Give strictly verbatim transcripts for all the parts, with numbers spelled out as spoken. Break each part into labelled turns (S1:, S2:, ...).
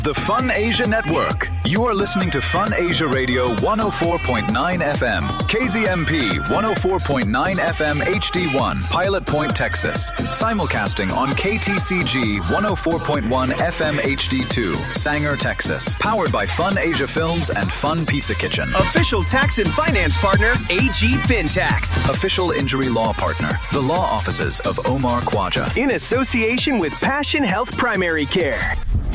S1: The Fun Asia Network. You are listening to Fun Asia Radio one oh four point nine F M, K Z M P one oh four point nine F M H D one, Pilot Point, Texas. Simulcasting on K T C G one oh four point one F M H D two, Sanger, Texas. Powered by Fun Asia Films and Fun Pizza Kitchen.
S2: Official tax and finance partner, A G FinTax.
S1: Official injury law partner, the law offices of Omar Khwaja.
S2: In association with Passion Health Primary Care.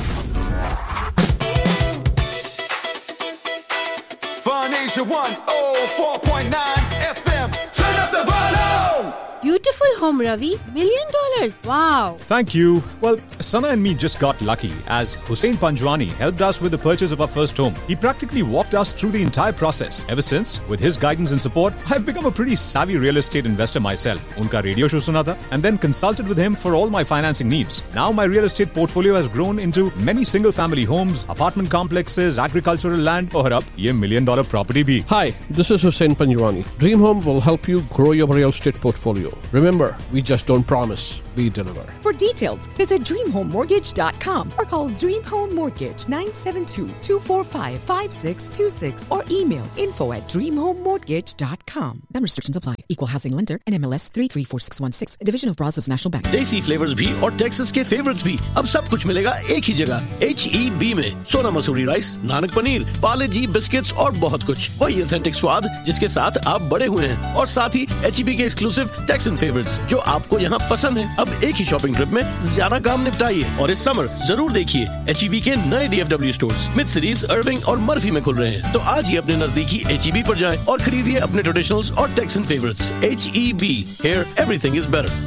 S3: Fun Asia one oh four point nine F M. Turn up the volume!
S4: Beautiful home, Ravi. Million dollars. Wow.
S5: Thank you. Well, Sana and me just got lucky as Hussein Panjwani helped us with the purchase of our first home. He practically walked us through the entire process. Ever since, with his guidance and support, I've become a pretty savvy real estate investor myself. Unka radio show suna tha, and then consulted with him for all my financing needs. Now my real estate portfolio has grown into many single-family homes, apartment complexes, agricultural land, और अब ये million dollar property भी.
S6: Hi, this is Hussein Panjwani. Dream Home will help you grow your real estate portfolio. Remember, we just don't promise, we deliver.
S7: For details, visit dream home mortgage dot com or call Dream Home Mortgage nine seven two, two four five, five six two six or email info at dream home mortgage dot com. Some restrictions apply. Equal housing lender and M L S three three four six one six, Division of Brazos National Bank.
S8: देसी flavours भी और Texas के favourites भी अब सब कुछ मिलेगा एक ही जगह एच ई बी में सोना मसूरी राइस, नानक पनीर, पाले जी बिस्किट्स और बहुत कुछ वही ऑथेंटिक स्वाद जिसके साथ आप बड़े हुए हैं और साथ ही एच ई बी के एक्सक्लूसिव टेक्सन फेवरेट्स जो आपको यहाँ पसंद है। अब एक ही शॉपिंग ट्रिप में ज्यादा काम निपटाइए और इस समर जरूर देखिए एच ई बी के नए D F W stores mid cities, अर्विंग और मर्फी में खुल रहे हैं। तो आज ही अपने नजदीकी एच ई बी पर जाएं और खरीदिए अपने ट्रेडिशनल्स और taxon favourites. H E B, here everything is better.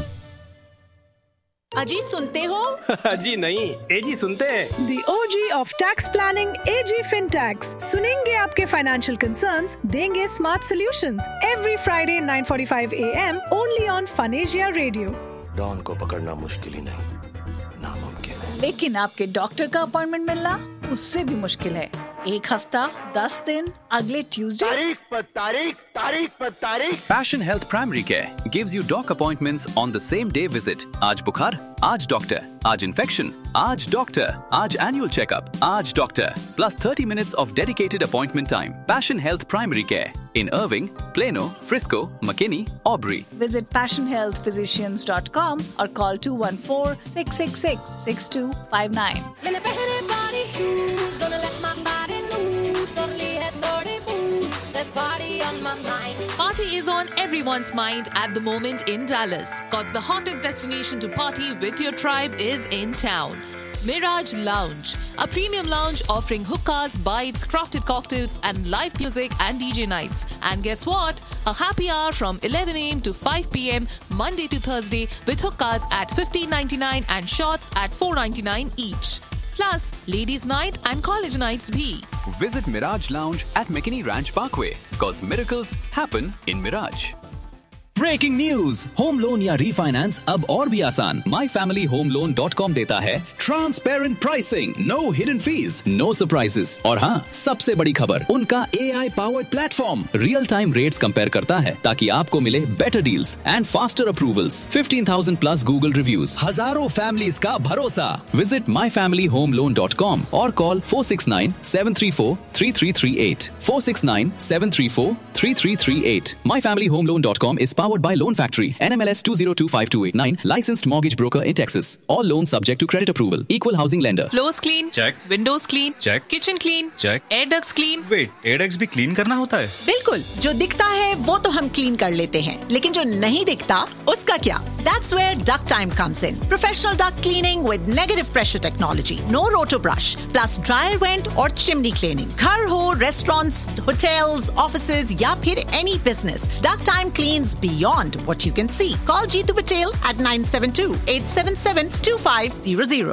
S9: अजी सुनते हो?
S2: जी नहीं, एजी सुनते हैं।
S10: The O G of tax planning, A G FinTax. सुनेंगे आपके financial concerns, देंगे smart solutions. Every Friday nine forty-five A M only on Fun Asia Radio.
S11: Don को पकड़ना मुश्किल ही नहीं, नामुमकिन है।
S9: लेकिन आपके डॉक्टर का अपॉइंटमेंट मिलना उससे भी मुश्किल है। एक हफ्ता, दस दिन, अगले ट्यूसडे।
S12: तारीख पर तारीख, तारीख पर तारीख।
S13: Passion Health Primary Care gives you doc appointments on the same day visit. आज बुखार, आज डॉक्टर, आज infection, आज डॉक्टर, आज annual checkup, आज doctor, plus thirty minutes of dedicated appointment time. Passion Health Primary Care in Irving, Plano, Frisco, McKinney, Aubrey.
S9: Visit passion health physicians dot com or call two one four, six six six, six two five nine.
S14: Party is on everyone's mind at the moment in Dallas, cause the hottest destination to party with your tribe is in town. Mirage Lounge, a premium lounge offering hookahs, bites, crafted cocktails and live music and D J nights. And guess what? A happy hour from eleven A M to five P M Monday to Thursday with hookahs at fifteen ninety-nine and shots at four ninety-nine each. Plus, ladies' night and college nights bhi.
S13: Visit Mirage Lounge at McKinney Ranch Parkway, cause miracles happen in Mirage.
S15: Breaking news, home loan या refinance अब और भी आसान। My family home loan dot com देता है transparent pricing, no hidden fees, no surprises और हाँ, सबसे बड़ी खबर, उनका ए I powered platform real time rates compare करता है ताकि आपको मिले better deals and faster approvals. Fifteen thousand plus Google reviews, हजारों फैमिलीज का भरोसा। Visit my family home loan dot com और call four six nine seven three four three three three eight, four six nine seven three four three three three eight. My family home loan dot com is powered by Loan Factory, N M L S two zero two five two eight nine, licensed mortgage broker in Texas. All loans subject to credit approval. Equal housing lender.
S14: Floors clean?
S16: Check.
S14: Windows clean?
S16: Check.
S14: Kitchen clean?
S16: Check.
S14: Air ducts clean?
S16: Wait, air ducts भी clean करना होता है?
S9: बिल्कुल, जो दिखता है वो तो हम क्लीन कर लेते हैं, लेकिन जो नहीं दिखता उसका क्या? That's where Duct Time comes in. Professional duct cleaning with negative pressure technology. No roto brush. Plus dryer vent और chimney cleaning. घर हो, restaurants, hotels, offices या फिर any business. Duct Time cleans beyond what you can see. Call Jeetu Patel at nine seven two, eight seven seven, two five zero zero.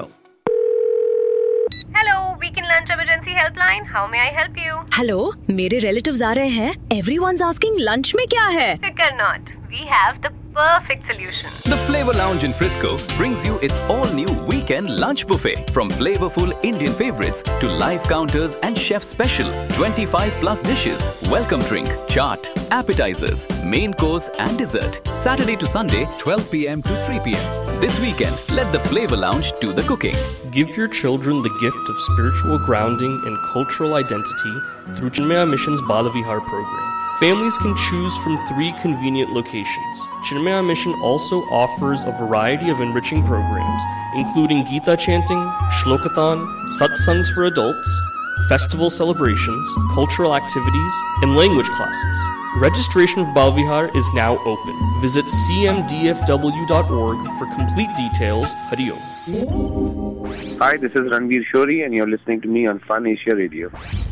S17: Hello, Weekend Lunch Emergency Helpline. How may I help you?
S18: Hello, मेरे relatives आ रहे हैं. Everyone's asking lunch में क्या है?
S17: Fear not. We have the perfect solution.
S13: The Flavor Lounge in Frisco brings you its all-new weekend lunch buffet. From flavorful Indian favorites to live counters and chef special twenty-five plus dishes, welcome drink, chaat, appetizers, main course and dessert. Saturday to Sunday, twelve P M to three P M This weekend, let the Flavor Lounge do the cooking.
S19: Give your children the gift of spiritual grounding and cultural identity through Chinmaya Mission's Balavihar program. Families can choose from three convenient locations. Chinmaya Mission also offers a variety of enriching programs, including Gita chanting, Shlokathon, satsangs for adults, festival celebrations, cultural activities, and language classes. Registration for Balavihar is now open. Visit c m d f w dot org for complete details. Hari Om.
S20: Hi, this is Ranveer Shori and you're listening to me on Fun Asia Radio.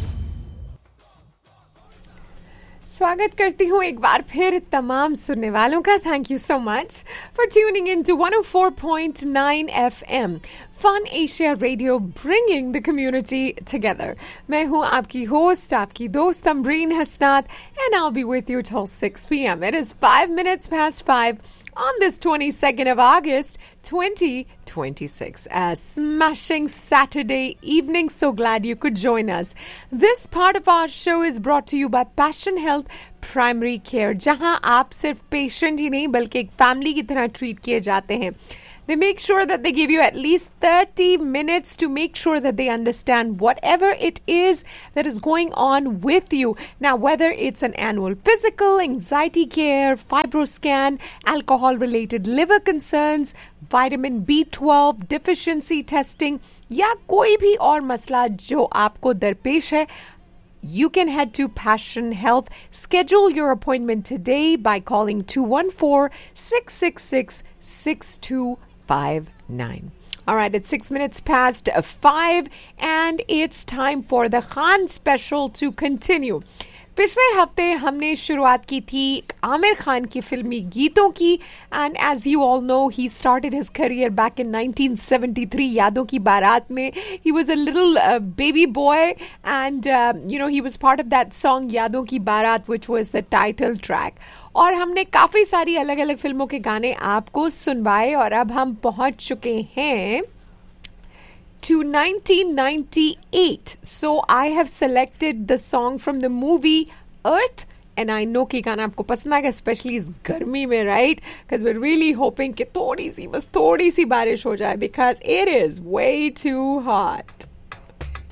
S21: स्वागत करती हूँ एक बार फिर तमाम सुनने वालों का. Thank you so much for tuning in to one O four point nine F M fun Asia radio, bringing the community together. मैं हूँ आपकी होस्ट, आपकी दोस्त अमरीन हसनात, and I will be with you till six P M. It is five minutes past five on this twenty-second of August, twenty twenty-six. A smashing Saturday evening. So glad you could join us. This part of our show is brought to you by Passion Health Primary Care, जहां आप सिर्फ patient ही नहीं बल्कि एक family की तरह treat किए जाते हैं. They make sure that they give you at least thirty minutes to make sure that they understand whatever it is that is going on with you. Now, whether it's an annual physical, anxiety care, fibroscan, alcohol-related liver concerns, vitamin B twelve deficiency testing, या कोई भी और मसला जो आपको दरपेश है, you can head to Passion Health. Schedule your appointment today by calling two one four, six six six, six two five nine. All right, it's six minutes past five, and it's time for the Khan special to continue. पिछले हफ्ते हमने शुरुआत की थी आमिर खान की फिल्मी गीतों की, and as you all know he started his career back in nineteen seventy three. यादों की बारात में he was a little baby boy, and you know he was part of that song यादों की बारात which was the title track. और हमने काफ़ी सारी अलग अलग फिल्मों के गाने आपको सुनवाए, और अब हम पहुंच चुके हैं to nineteen ninety-eight. So I have selected the song from the movie Earth, and I know कि गाना आपको पसंद आएगा, especially इस गर्मी में, right? Because we're really hoping कि थोड़ी सी, बस थोड़ी सी बारिश हो जाए, because it is way too hot.